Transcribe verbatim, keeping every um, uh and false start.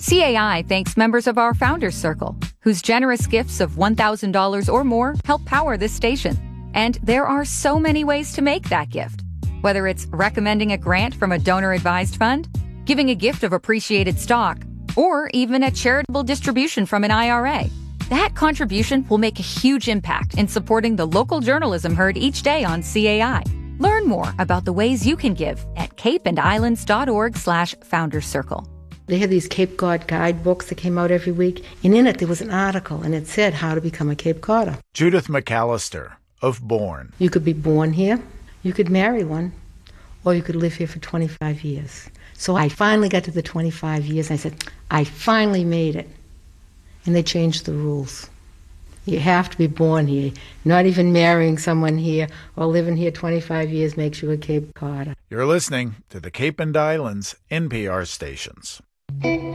C A I thanks members of our Founders Circle, whose generous gifts of one thousand dollars or more help power this station. And there are so many ways to make that gift. Whether it's recommending a grant from a donor-advised fund, giving a gift of appreciated stock, or even a charitable distribution from an I R A. That contribution will make a huge impact in supporting the local journalism heard each day on C A I. Learn more about the ways you can give at capeandislands.org slash Founders Circle. They had these Cape Cod guidebooks that came out every week, and in it there was an article, and it said how to become a Cape Codder. Judith McAllister of Bourne. You could be born here, you could marry one, or you could live here for twenty-five years. So I finally got to the twenty-five years, and I said, I finally made it. And they changed the rules. You have to be born here. Not even marrying someone here or living here twenty-five years makes you a Cape Codder. You're listening to the Cape and Islands N P R stations.